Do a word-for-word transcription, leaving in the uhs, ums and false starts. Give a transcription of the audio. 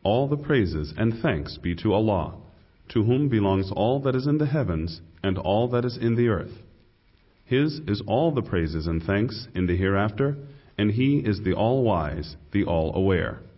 All the praises and thanks be to Allah, to whom belongs all that is in the heavens and all that is in the earth. His is all the praises and thanks in the hereafter, and He is the All-Wise, the All-Aware.